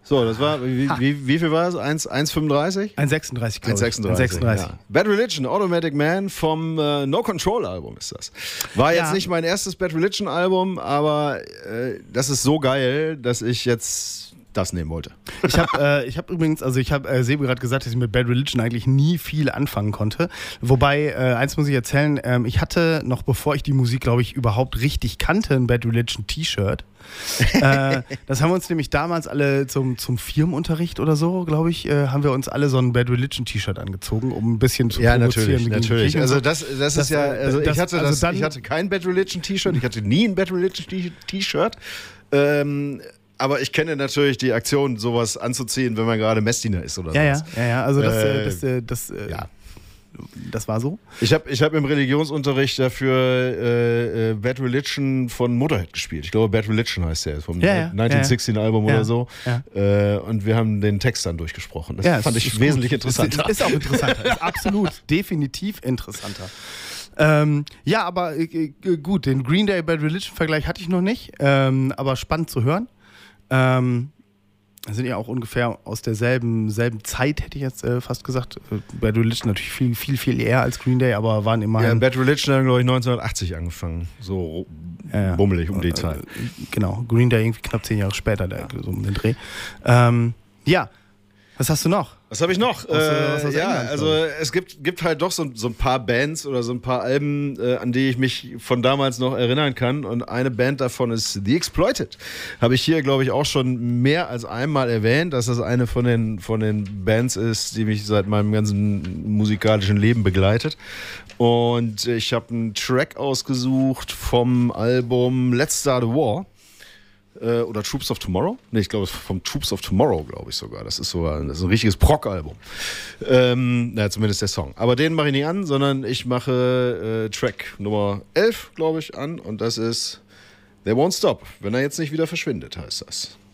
So, das war, wie viel war es? 1,35? 1,36, glaube ich. 1,36. Ja. Bad Religion, Automatic Man vom No Control Album ist das. War jetzt nicht mein erstes Bad Religion Album, aber das ist so geil, dass ich jetzt das nehmen wollte. Ich habe übrigens, also ich habe Sebi gerade gesagt, dass ich mit Bad Religion eigentlich nie viel anfangen konnte. Wobei, eins muss ich erzählen, ich hatte noch, bevor ich die Musik, glaube ich, überhaupt richtig kannte, ein Bad Religion T-Shirt. Das haben wir uns nämlich damals alle zum Firmenunterricht oder so, glaube ich, haben wir uns alle so ein Bad Religion T-Shirt angezogen, um ein bisschen zu provozieren. Ja, natürlich. Also das ist ja, also ich hatte kein Bad Religion T-Shirt, ich hatte nie ein Bad Religion T-Shirt. Aber ich kenne natürlich die Aktion, sowas anzuziehen, wenn man gerade Messdiener ist oder sowas. Ja, also das war so. Ich hab im Religionsunterricht dafür Bad Religion von Motorhead gespielt. Ich glaube, Bad Religion heißt der, vom 1916 Album oder so. Ja. Und wir haben den Text dann durchgesprochen. Das fand ich wesentlich interessanter. Ist auch interessanter. Ist absolut, definitiv interessanter. Aber gut, den Green Day Bad Religion Vergleich hatte ich noch nicht, aber spannend zu hören. Sind ja auch ungefähr aus derselben Zeit, hätte ich jetzt fast gesagt. Bad Religion natürlich viel, viel, viel eher als Green Day, aber waren immerhin... Ja, Bad Religion haben, glaube ich, 1980 angefangen. So bummelig um die Zeit. Genau, Green Day irgendwie knapp 10 Jahre später, so um den Dreh. Was hast du noch? Was habe ich noch? Aus England, also es gibt halt doch so ein paar Bands oder so ein paar Alben, an die ich mich von damals noch erinnern kann. Und eine Band davon ist The Exploited. Habe ich hier, glaube ich, auch schon mehr als einmal erwähnt, dass das eine von den Bands ist, die mich seit meinem ganzen musikalischen Leben begleitet. Und ich habe einen Track ausgesucht vom Album Let's Start a War. Oder Troops of Tomorrow? Ne, ich glaube, vom Troops of Tomorrow, glaube ich sogar. Das ist ein richtiges Prog-Album. Zumindest der Song. Aber den mache ich nicht an, sondern ich mache Track Nummer 11, glaube ich, an. Und das ist They Won't Stop. Wenn er jetzt nicht wieder verschwindet, heißt das.